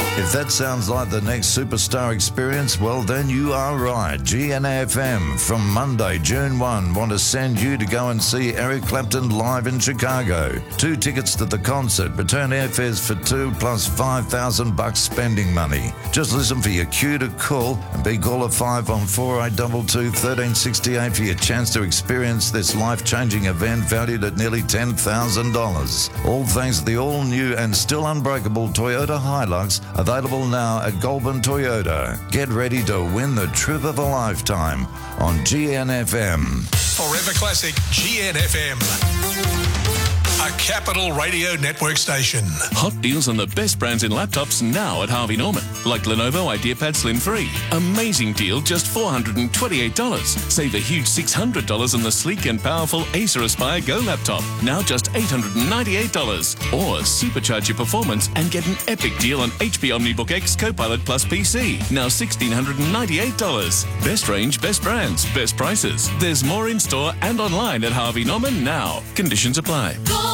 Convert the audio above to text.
If that sounds like the next superstar experience, well, then you are right. GNFM from Monday, June 1, want to send you to go and see Eric Clapton live in Chicago. 2 tickets to the concert, return airfares for 2 plus $5,000 spending money. Just listen for your cue to call and be caller 5 on 4822-1368 for your chance to experience this life-changing event valued at nearly $10,000. All thanks to the all-new and still unbreakable Toyota Hilux, available now at Goulburn Toyota. Get ready to win the trip of a lifetime on GNFM. Forever Classic GNFM. A Capital Radio Network station. Hot deals on the best brands in laptops now at Harvey Norman. Like Lenovo IdeaPad Slim 3. Amazing deal, just $428. Save a huge $600 on the sleek and powerful Acer Aspire Go laptop. Now just $898. Or supercharge your performance and get an epic deal on HP OmniBook X Copilot Plus PC. Now $1,698. Best range, best brands, best prices. There's more in store and online at Harvey Norman now. Conditions apply.